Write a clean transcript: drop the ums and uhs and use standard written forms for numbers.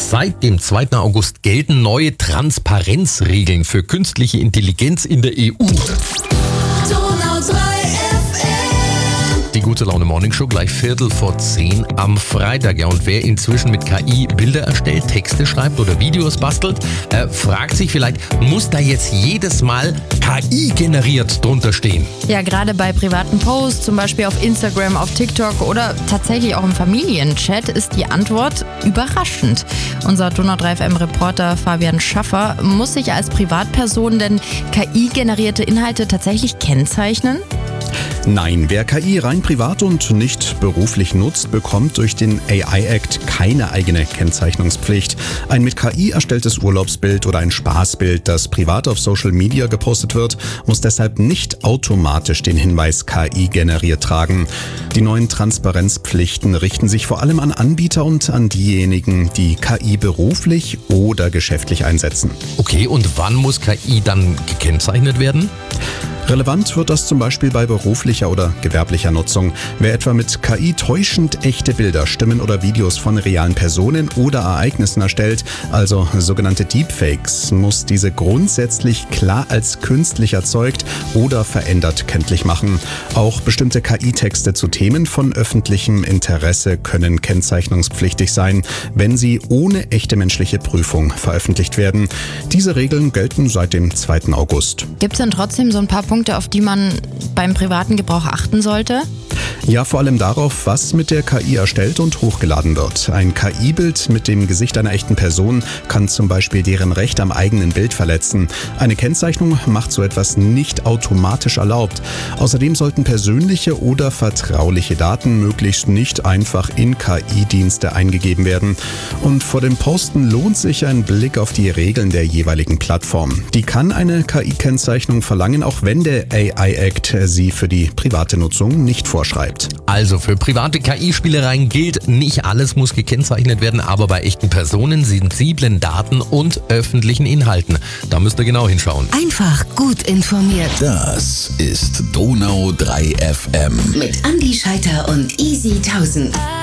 Seit dem 2. August gelten neue Transparenzregeln für künstliche Intelligenz in der EU. Die gute Laune Morning Show gleich 9:45 am Freitag. Ja, und wer inzwischen mit KI Bilder erstellt, Texte schreibt oder Videos bastelt, fragt sich vielleicht, muss da jetzt jedes Mal KI generiert drunter stehen? Ja, gerade bei privaten Posts, zum Beispiel auf Instagram, auf TikTok oder tatsächlich auch im Familienchat, ist die Antwort überraschend. Unser Donau 3 FM Reporter Fabian Schaffer, muss sich als Privatperson denn KI-generierte Inhalte tatsächlich kennzeichnen? Nein, wer KI rein privat und nicht beruflich nutzt, bekommt durch den AI-Act keine eigene Kennzeichnungspflicht. Ein mit KI erstelltes Urlaubsbild oder ein Spaßbild, das privat auf Social Media gepostet wird, muss deshalb nicht automatisch den Hinweis KI generiert tragen. Die neuen Transparenzpflichten richten sich vor allem an Anbieter und an diejenigen, die KI beruflich oder geschäftlich einsetzen. Okay, und wann muss KI dann gekennzeichnet werden? Relevant wird das zum Beispiel bei beruflicher oder gewerblicher Nutzung. Wer etwa mit KI täuschend echte Bilder, Stimmen oder Videos von realen Personen oder Ereignissen erstellt, also sogenannte Deepfakes, muss diese grundsätzlich klar als künstlich erzeugt oder verändert kenntlich machen. Auch bestimmte KI-Texte zu Themen von öffentlichem Interesse können kennzeichnungspflichtig sein, wenn sie ohne echte menschliche Prüfung veröffentlicht werden. Diese Regeln gelten seit dem 2. August. Gibt es denn trotzdem so ein paar Punkte, auf die man beim privaten Gebrauch achten sollte? Ja, vor allem darauf, was mit der KI erstellt und hochgeladen wird. Ein KI-Bild mit dem Gesicht einer echten Person kann zum Beispiel deren Recht am eigenen Bild verletzen. Eine Kennzeichnung macht so etwas nicht automatisch erlaubt. Außerdem sollten persönliche oder vertrauliche Daten möglichst nicht einfach in KI-Dienste eingegeben werden. Und vor dem Posten lohnt sich ein Blick auf die Regeln der jeweiligen Plattform. Die kann eine KI-Kennzeichnung verlangen, auch wenn der AI-Act sie für die private Nutzung nicht vorschreibt. Also für private KI-Spielereien gilt, nicht alles muss gekennzeichnet werden, aber bei echten Personen, sensiblen Daten und öffentlichen Inhalten. Da müsst ihr genau hinschauen. Einfach gut informiert. Das ist Donau 3 FM. Mit Andi Scheiter und Easy 1000.